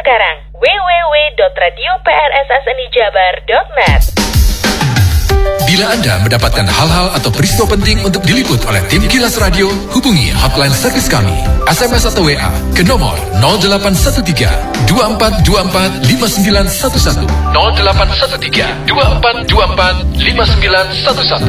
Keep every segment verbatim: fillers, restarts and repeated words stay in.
sekarang w w w dot radio p r s s n i jabar dot net. Bila Anda mendapatkan hal-hal atau peristiwa penting untuk diliput oleh tim Kilas Radio, hubungi hotline servis kami, S M S atau W A ke nomor nol delapan satu tiga dua empat dua empat lima sembilan satu satu nol delapan satu tiga dua empat dua empat lima sembilan satu satu.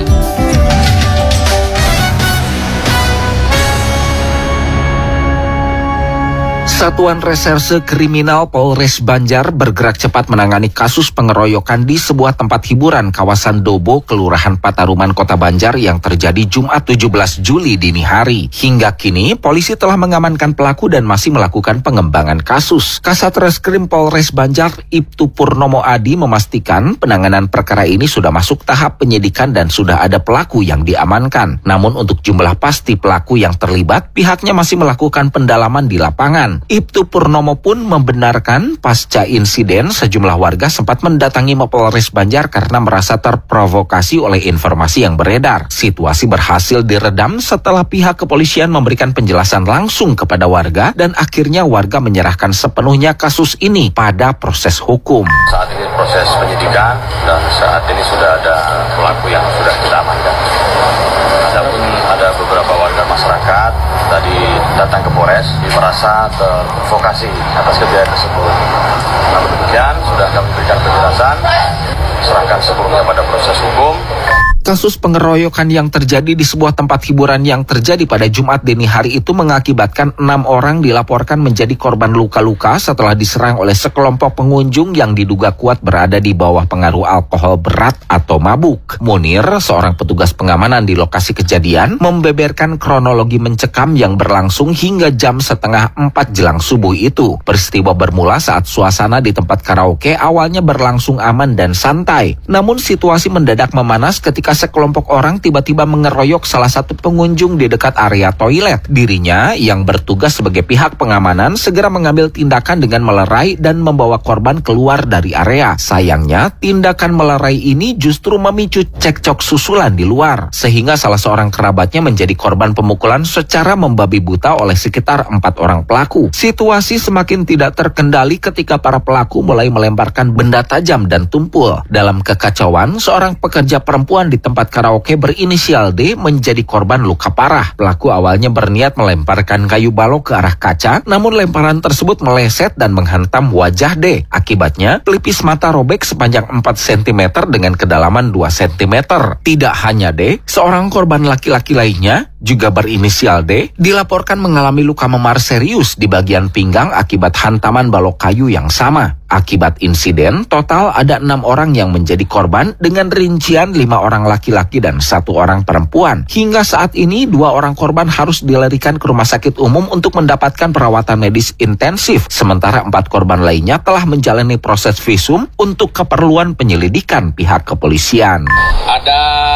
Satuan Reserse Kriminal Polres Banjar bergerak cepat menangani kasus pengeroyokan di sebuah tempat hiburan kawasan Dobo, Kelurahan Pataruman, Kota Banjar yang terjadi Jumat tujuh belas Juli dini hari. Hingga kini, polisi telah mengamankan pelaku dan masih melakukan pengembangan kasus. Kasat Reskrim Polres Banjar, Ibtu Purnomo Adi, memastikan penanganan perkara ini sudah masuk tahap penyidikan dan sudah ada pelaku yang diamankan. Namun untuk jumlah pasti pelaku yang terlibat, pihaknya masih melakukan pendalaman di lapangan. Ibtu Purnomo pun membenarkan pasca insiden sejumlah warga sempat mendatangi Mapolres Banjar karena merasa terprovokasi oleh informasi yang beredar. Situasi berhasil diredam setelah pihak kepolisian memberikan penjelasan langsung kepada warga dan akhirnya warga menyerahkan sepenuhnya kasus ini pada proses hukum. Saat ini proses penyidikan dan saat ini sudah ada pelaku yang sudah kita amankan. Adapun ada beberapa warga masyarakat tadi datang ke Polres merasa terprovokasi atas kejadian tersebut. Namun demikian sudah kami berikan penjelasan, serahkan sepenuhnya pada proses hukum. Kasus pengeroyokan yang terjadi di sebuah tempat hiburan yang terjadi pada Jumat dini hari itu mengakibatkan enam orang dilaporkan menjadi korban luka-luka setelah diserang oleh sekelompok pengunjung yang diduga kuat berada di bawah pengaruh alkohol berat atau mabuk. Munir, seorang petugas pengamanan di lokasi kejadian, membeberkan kronologi mencekam yang berlangsung hingga jam setengah empat jelang subuh itu. Peristiwa bermula saat suasana di tempat karaoke awalnya berlangsung aman dan santai. Namun situasi mendadak memanas ketika sekelompok orang tiba-tiba mengeroyok salah satu pengunjung di dekat area toilet. Dirinya yang bertugas sebagai pihak pengamanan segera mengambil tindakan dengan melerai dan membawa korban keluar dari area. Sayangnya, tindakan melerai ini justru memicu cekcok susulan di luar, sehingga salah seorang kerabatnya menjadi korban pemukulan secara membabi buta oleh sekitar empat orang pelaku. Situasi semakin tidak terkendali ketika para pelaku mulai melemparkan benda tajam dan tumpul. Dalam kekacauan, seorang pekerja perempuan di tempat karaoke berinisial D menjadi korban luka parah. Pelaku awalnya berniat melemparkan kayu balok ke arah kaca, namun lemparan tersebut meleset dan menghantam wajah D. Akibatnya, pelipis mata robek sepanjang empat sentimeter dengan kedalaman dua sentimeter. Tidak hanya D, seorang korban laki-laki lainnya, juga berinisial D, dilaporkan mengalami luka memar serius di bagian pinggang akibat hantaman balok kayu yang sama. Akibat insiden, total ada enam orang yang menjadi korban dengan rincian lima orang laki-laki dan satu orang perempuan. Hingga saat ini, dua orang korban harus dilarikan ke rumah sakit umum untuk mendapatkan perawatan medis intensif, sementara empat korban lainnya telah menjalani proses visum untuk keperluan penyelidikan pihak kepolisian. Ada